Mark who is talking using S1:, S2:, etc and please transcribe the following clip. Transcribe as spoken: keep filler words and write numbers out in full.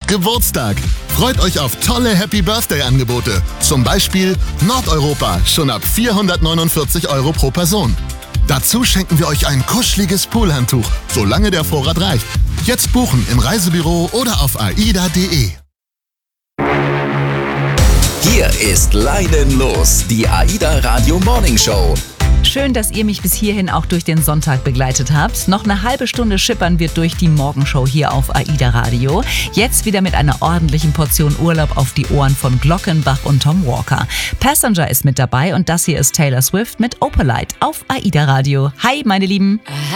S1: Geburtstag. Freut euch auf tolle Happy Birthday-Angebote. Zum Beispiel Nordeuropa, schon ab vierhundertneunundvierzig Euro pro Person. Dazu schenken wir euch ein kuscheliges Poolhandtuch, solange der Vorrat reicht. Jetzt buchen im Reisebüro oder auf aida punkt de.
S2: Hier ist Leinen los, die AIDA Radio Morning Show.
S3: Schön, dass ihr mich bis hierhin auch durch den Sonntag begleitet habt. Noch eine halbe Stunde schippern wir durch die Morgenshow hier auf AIDA Radio. Jetzt wieder mit einer ordentlichen Portion Urlaub auf die Ohren von Glockenbach und Tom Walker. Passenger ist mit dabei und das hier ist Taylor Swift mit Opalite auf AIDA Radio. Hi, meine Lieben.